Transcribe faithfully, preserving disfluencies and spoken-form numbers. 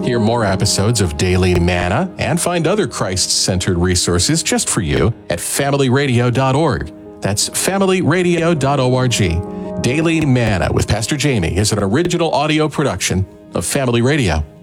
Hear more episodes of Daily Manna and find other Christ-centered resources just for you at family radio dot org. That's family radio dot org. Daily Manna with Pastor Jamie is an original audio production of Family Radio.